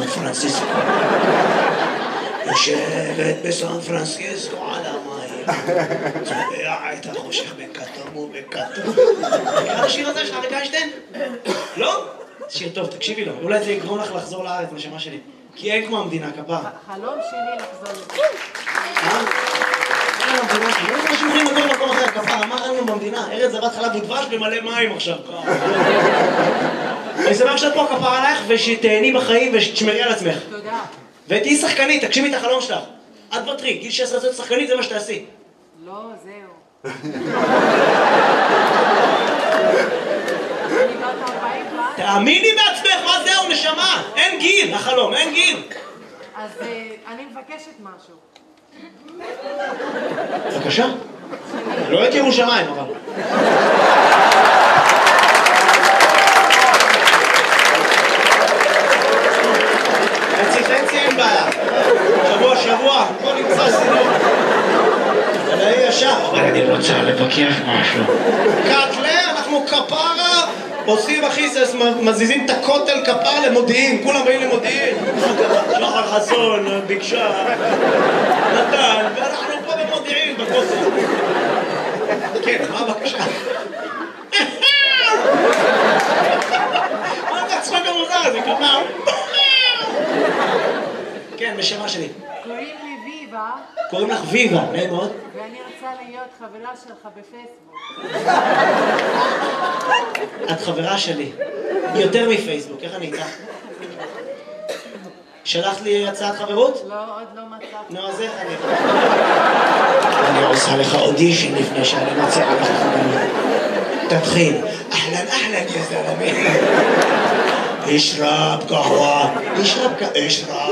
פרנסיסקו. יושבת בסן פרנסיסקו על המים, צובע את החושך בכתום ובכתום. מכיר השיר הזה של אריק איינשטיין? לא? שיר טוב, תקשיבי לו, אולי זה יגרום לך לחזור לארץ, נשמה שלי. כי אין כמו המדינה, כפרה. חלום שלי לחזור לזה. אין המדינה, לא יודע שיוכלים לדור למקום אחר, כפרה, מה ראינו במדינה? ארץ זבת חלב ודבש במלא מים עכשיו. אני שמח שאת פה כפרה עלייך ושתהני בחיים ושתשמרי על עצמך. תודה. ותהיי שחקנית, תגשימי את החלום שלך. את בטרי, גיל 16 להיות שחקנית זה מה שתעשי. לא, זהו. תאמיני בעצמך, מה זהו, נשמה? אין גיל, החלום, אין גיל. אז אני מבקשת משהו. בבקשה. לא את ירושלים, אבל. חצי אין בעיה. שבוע, בוא נמצא סינור. אבל אני ישר. אבל אני רוצה לבקש משהו. קטלה, אנחנו כפרה. עושים אחי, מזיזים את הכותל כפר למודיעין, כולם באים למודיעין. שחר חסון, ביקשה, נתן, ואנחנו פה במודיעין, בכותל. כן, מה הבקשה? מה זה הצחוק המוזר הזה, כפר? כן, בשמה שלי. קוראים לי ויבה. קוראים לך ויבה, נעים מאוד. ואני רוצה להיות חברה שלך בפייסבוק. את חברה שלי. יותר מפייסבוק, איך אני איתך? שלחת לי הצעת חברות? לא, עוד לא מצאתי. נו, אז איך אני... אני עושה לך אודישן לפני שאני מציעה לך חברות. תתחיל. אהלן, יא זלמי. אשרב קהווה. אשרב